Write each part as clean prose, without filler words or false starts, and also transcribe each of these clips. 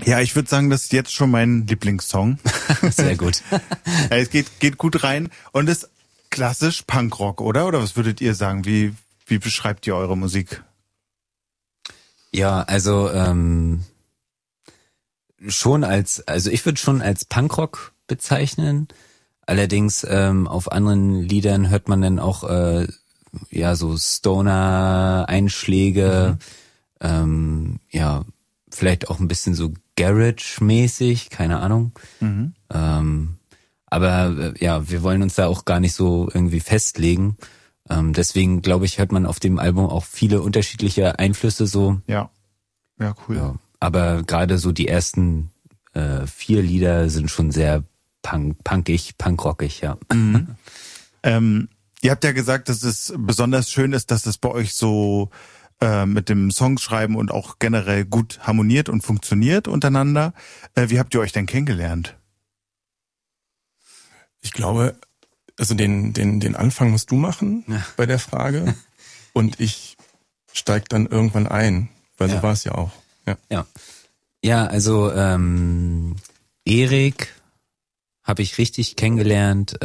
Ja, ich würde sagen, das ist jetzt schon mein Lieblingssong. Sehr gut. Ja, es geht gut rein und ist klassisch Punkrock, oder? Oder was würdet ihr sagen? Wie beschreibt ihr eure Musik? Ja, also ich würde schon als Punkrock bezeichnen. Allerdings auf anderen Liedern hört man dann auch so Stoner-Einschläge, vielleicht auch ein bisschen so Garage-mäßig, keine Ahnung. Mhm. Aber wir wollen uns da auch gar nicht so irgendwie festlegen. Deswegen glaube ich, hört man auf dem Album auch viele unterschiedliche Einflüsse so. Ja, cool. Ja, aber gerade so die ersten 4 Lieder sind schon sehr punkrockig, ja. Mhm. Ihr habt ja gesagt, dass es besonders schön ist, dass es bei euch so mit dem Songschreiben und auch generell gut harmoniert und funktioniert untereinander. Wie habt ihr euch denn kennengelernt? Ich glaube, also den Anfang musst du machen bei der Frage und ich steig dann irgendwann ein, weil so war es ja auch. Ja, also Erik habe ich richtig kennengelernt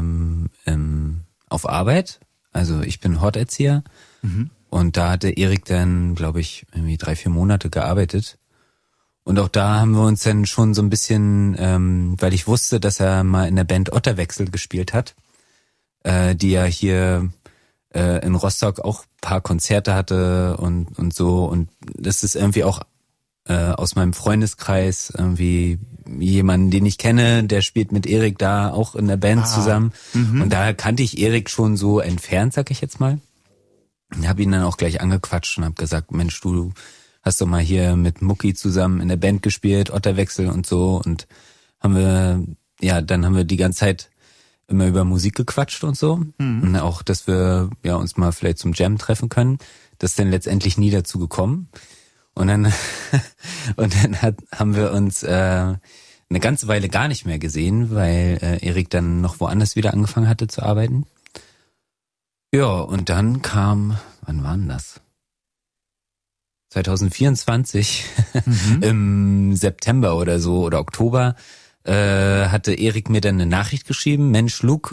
auf Arbeit. Also ich bin Horterzieher und da hatte Erik dann, glaube ich, irgendwie 3-4 Monate gearbeitet. Und auch da haben wir uns dann schon so ein bisschen, weil ich wusste, dass er mal in der Band Otterwechsel gespielt hat, die ja hier in Rostock auch ein paar Konzerte hatte und so. Und das ist irgendwie auch aus meinem Freundeskreis irgendwie jemanden, den ich kenne, der spielt mit Erik da auch in der Band zusammen. Und da kannte ich Erik schon so entfernt, sag ich jetzt mal. Ich habe ihn dann auch gleich angequatscht und habe gesagt, Mensch, du hast doch mal hier mit Mucki zusammen in der Band gespielt, Otterwechsel und so. Und dann haben wir die ganze Zeit immer über Musik gequatscht und so. Und auch, dass wir uns mal vielleicht zum Jam treffen können. Das ist dann letztendlich nie dazu gekommen. Und dann haben wir uns eine ganze Weile gar nicht mehr gesehen, weil Erik dann noch woanders wieder angefangen hatte zu arbeiten. Ja, und dann kam, wann war denn das? 2024, im September oder so oder Oktober, hatte Erik mir dann eine Nachricht geschrieben, Mensch, Luke,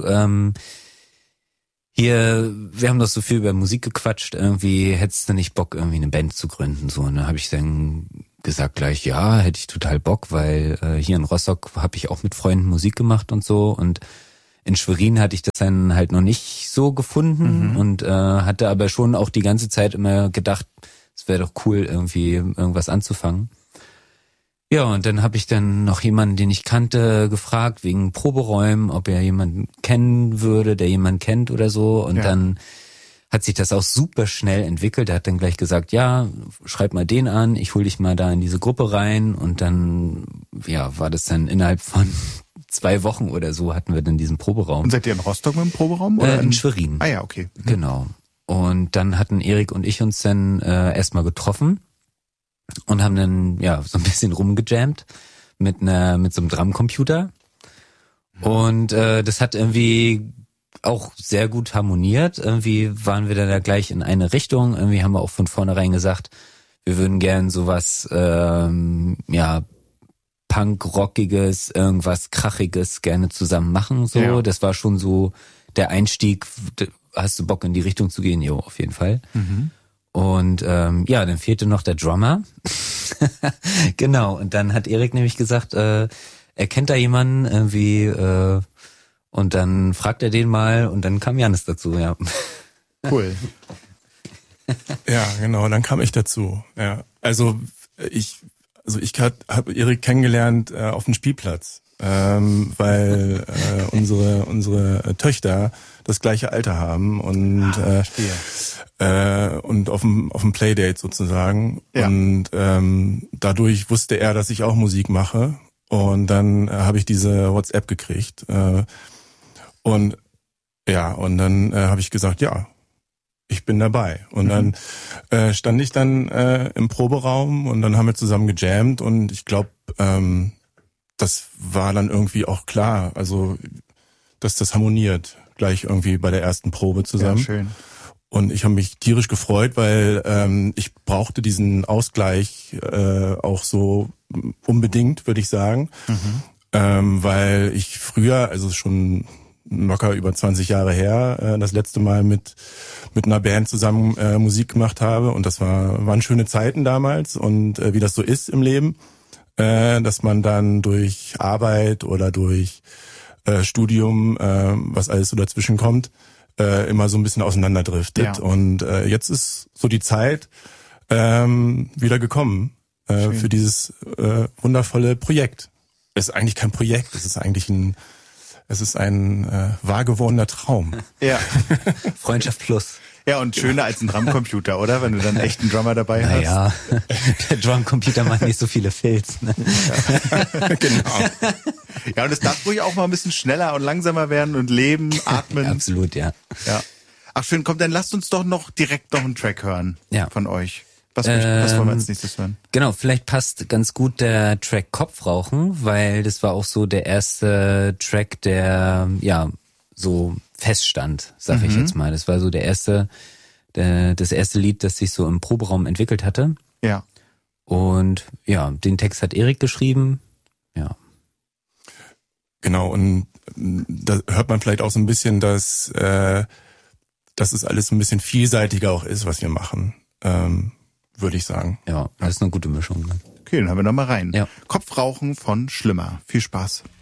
wir haben doch so viel über Musik gequatscht, irgendwie hättest du nicht Bock, irgendwie eine Band zu gründen, so. Und da habe ich dann gesagt gleich, ja, hätte ich total Bock, weil hier in Rostock habe ich auch mit Freunden Musik gemacht und so und in Schwerin hatte ich das dann halt noch nicht so gefunden und hatte aber schon auch die ganze Zeit immer gedacht, es wäre doch cool, irgendwie irgendwas anzufangen. Ja, und dann habe ich dann noch jemanden, den ich kannte, gefragt wegen Proberäumen, ob er jemanden kennen würde, der jemanden kennt oder so. Und dann hat sich das auch super schnell entwickelt. Er hat dann gleich gesagt, ja, schreib mal den an, ich hol dich mal da in diese Gruppe rein. Und dann war das dann innerhalb von 2 Wochen oder so hatten wir dann diesen Proberaum. Und seid ihr in Rostock mit dem Proberaum? Oder in Schwerin. Ah ja, okay. Genau. Und dann hatten Erik und ich uns dann erstmal getroffen und haben dann so ein bisschen rumgejammt mit so einem Drumcomputer. Und das hat irgendwie auch sehr gut harmoniert. Irgendwie waren wir dann da gleich in eine Richtung. Irgendwie haben wir auch von vornherein gesagt, wir würden gern sowas Punk-Rockiges, irgendwas Krachiges gerne zusammen machen. So, Ja. Das war schon so der Einstieg. Hast du Bock in die Richtung zu gehen? Jo, auf jeden Fall. Und dann fehlte noch der Drummer. Genau, und dann hat Erik nämlich gesagt, er kennt da jemanden irgendwie und dann fragt er den mal und dann kam Jannis dazu, ja. Cool. Ja, genau, dann kam ich dazu. Ja, also ich habe Erik kennengelernt auf dem Spielplatz, weil unsere Töchter das gleiche Alter haben und und auf dem Playdate sozusagen. Ja. Und dadurch wusste er, dass ich auch Musik mache. Und dann habe ich diese WhatsApp gekriegt. Und dann habe ich gesagt, ja, ich bin dabei. Und dann stand ich dann im Proberaum und dann haben wir zusammen gejammt und ich glaube, das war dann irgendwie auch klar, also dass das harmoniert gleich irgendwie bei der ersten Probe zusammen. Ja, schön. Und ich habe mich tierisch gefreut, weil ich brauchte diesen Ausgleich auch so unbedingt, würde ich sagen. Weil ich früher, also schon locker über 20 Jahre her, das letzte Mal mit einer Band zusammen Musik gemacht habe. Und das waren schöne Zeiten damals. Und wie das so ist im Leben, dass man dann durch Arbeit oder durch Studium, was alles so dazwischen kommt, immer so ein bisschen auseinanderdriftet. Ja. Und jetzt ist so die Zeit wieder gekommen für dieses wundervolle Projekt. Es ist eigentlich kein Projekt, es ist ein wahr gewordener Traum. Ja. Freundschaft plus. Ja, und schöner als ein Drumcomputer, oder? Wenn du dann echt einen Drummer dabei hast. Ja, der Drumcomputer macht nicht so viele Fills. Ne? Ja. Genau. Ja, und es darf ruhig auch mal ein bisschen schneller und langsamer werden und leben, atmen. Absolut, ja. Ja. Ach schön, komm, dann lasst uns doch direkt noch einen Track hören von euch. Was wollen wir als nächstes hören? Genau, vielleicht passt ganz gut der Track Kopfrauchen, weil das war auch so der erste Track, der so feststand, sag ich jetzt mal. Das war so das erste Lied, das sich so im Proberaum entwickelt hatte. Ja. Und ja, den Text hat Erik geschrieben. Ja. Genau, und da hört man vielleicht auch so ein bisschen, dass es alles so ein bisschen vielseitiger auch ist, was wir machen. Würde ich sagen. Ja, das ist eine gute Mischung. Ne? Okay, dann haben wir noch mal rein. Ja. Kopfrauchen von Schlimmer. Viel Spaß.